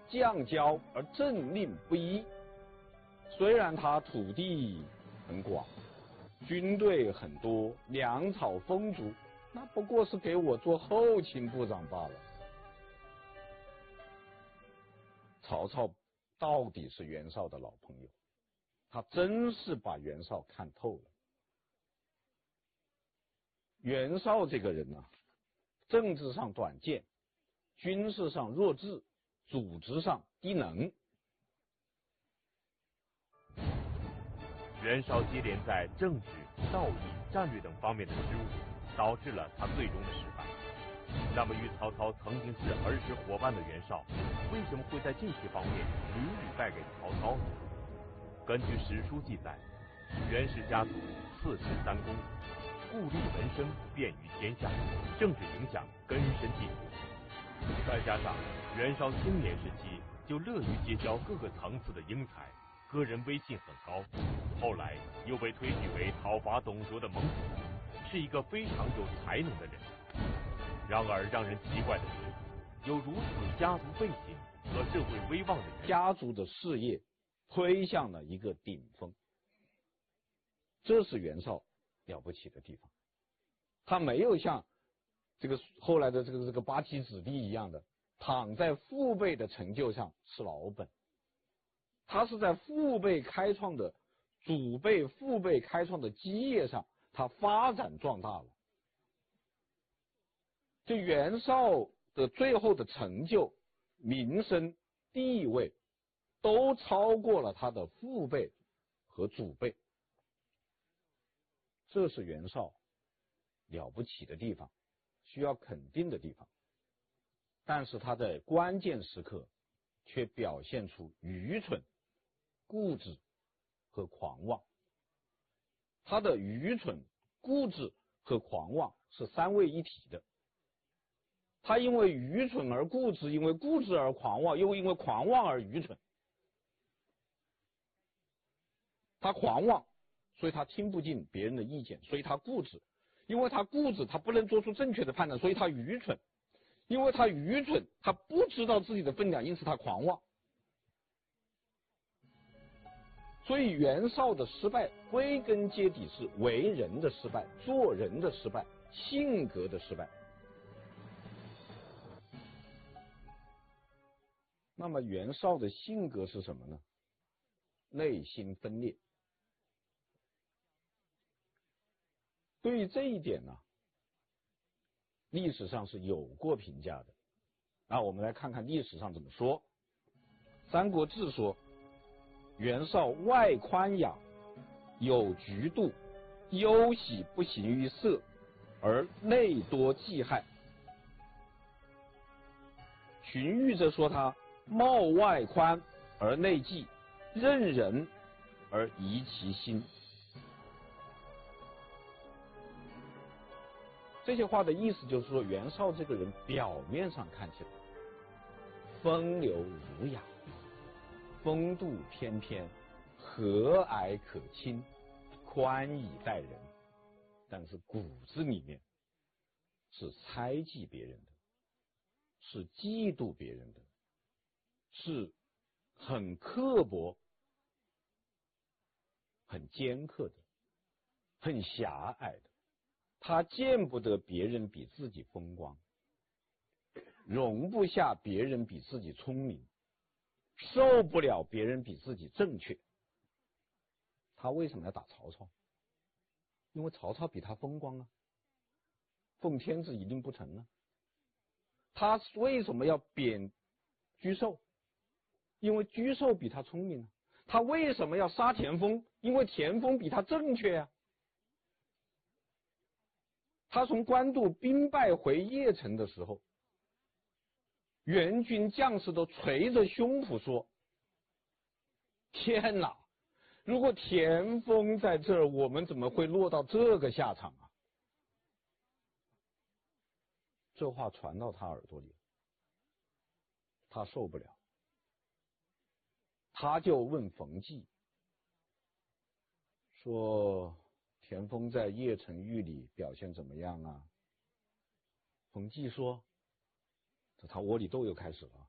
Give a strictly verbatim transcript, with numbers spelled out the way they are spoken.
降交而政令不一。虽然他土地很广，军队很多，粮草丰足，那不过是给我做后勤部长罢了。曹操到底是袁绍的老朋友，他真是把袁绍看透了。袁绍这个人呢、啊，政治上短见，军事上弱智，组织上低能。 袁绍接连在政治、道义、战略等方面的失误，导致了他最终的失败。那么，与曹操曾经是儿时伙伴的袁绍，为什么会在这些方面屡屡败给曹操呢？根据史书记载，袁氏家族四世三公，故立门生，遍于天下，政治影响根深蒂固。再加上袁绍青年时期就乐于结交各个层次的英才，个人威信很高，后来又被推举为讨伐董卓的盟主，是一个非常有才能的人。然而让人奇怪的是，有如此家族背景和社会威望的人， 家族的事业推向了一个顶峰，这是袁绍了不起的地方。他没有像这个后来的这个这个八旗子弟一样的躺在父辈的成就上吃老本，他是在父辈开创的祖辈父辈开创的基业上，他发展壮大了。就袁绍的最后的成就、名声、地位，都超过了他的父辈和祖辈，这是袁绍了不起的地方，需要肯定的地方。但是他在关键时刻却表现出愚蠢、固执和狂妄。他的愚蠢、固执和狂妄是三位一体的。他因为愚蠢而固执，因为固执而狂妄，又因为狂妄而愚蠢。他狂妄，所以他听不进别人的意见，所以他固执。因为他固执，他不能做出正确的判断，所以他愚蠢。因为他愚蠢，他不知道自己的分量，因此他狂妄。所以袁绍的失败归根结底是为人的失败，做人的失败，性格的失败。那么袁绍的性格是什么呢？内心分裂。对于这一点呢，历史上是有过评价的。那我们来看看历史上怎么说。三国志说，袁绍外宽雅，有局度，忧喜不形于色，而内多忌害。荀彧则说他貌外宽而内忌，任人而疑其心。这些话的意思就是说，袁绍这个人表面上看起来风流儒雅，风度翩翩，和蔼可亲，宽以待人，但是骨子里面是猜忌别人的，是嫉妒别人的，是很刻薄、很尖刻的，很狭隘的。他见不得别人比自己风光，容不下别人比自己聪明，受不了别人比自己正确。他为什么要打曹操？因为曹操比他风光啊，奉天子一定不成啊。他为什么要贬沮授？因为沮授比他聪明啊。他为什么要杀田丰？因为田丰比他正确啊。他从官渡兵败回邺城的时候，援军将士都捶着胸脯说：天哪，如果田丰在这儿，我们怎么会落到这个下场啊？这话传到他耳朵里，他受不了，他就问冯骥说：田丰在邺城狱里表现怎么样啊？冯骥说：这他窝里斗又开始了。